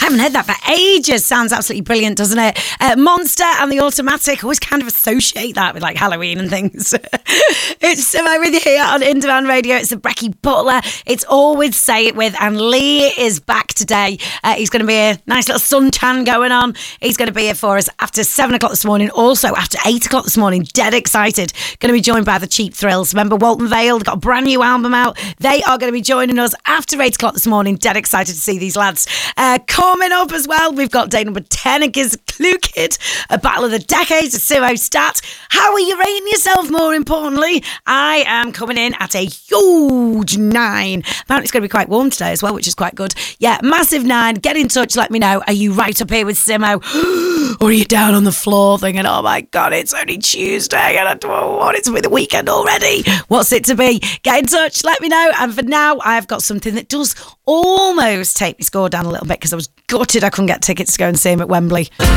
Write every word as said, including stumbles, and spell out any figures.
haven't heard that for ages. Sounds absolutely brilliant, doesn't it? Uh, Monster and the Automatic. Always kind of associate that with like Halloween and things. It's Am I with you here on In Demand Radio. It's the Brecky Butler. It's Always Say It With, and Lee is back today. Uh, he's going to be a nice little suntan going on. He's going to be here for us after seven o'clock this morning. Also after eight o'clock this morning. Dead excited. Going to be joined by the Cheap Thrills. Remember Walton Vale? They've got a brand new album out. They are going to be joining us after eight o'clock this morning. Dead excited to see these lads. Uh, coming up as well, we've got day number ten against Clue Kid, a battle of the decades, a Sumo stat. How are you rating yourself, more importantly? I am coming in at a huge nine. Apparently it's going to be quite warm today as well, which is quite good. Yeah, massive nine. Get in touch, let me know. Are you right up here with Simo? Or are you down on the floor thinking, oh my God, it's only Tuesday and I don't want it to be the weekend already? What's it to be? Get in touch, let me know. And for now, I've got something that does almost take my score down a little bit because I was gutted I couldn't get tickets to go and see him at Wembley.